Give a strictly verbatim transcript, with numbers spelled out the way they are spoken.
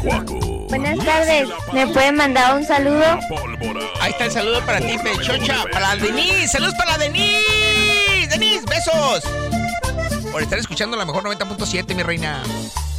Buenas tardes, ¿me pueden mandar un saludo? Ahí está el saludo para ti, Pechocha. Para Denise, saludos para Denise. Denise, besos. Por estar escuchando la mejor noventa punto siete, mi reina.